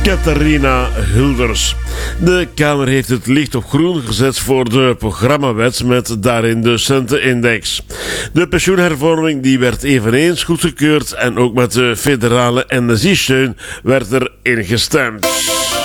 Catharina Hilders. De Kamer heeft het licht op groen gezet voor de programmawet met daarin de centenindex. De pensioenhervorming die werd eveneens goedgekeurd en ook met de federale energiesteun werd er ingestemd.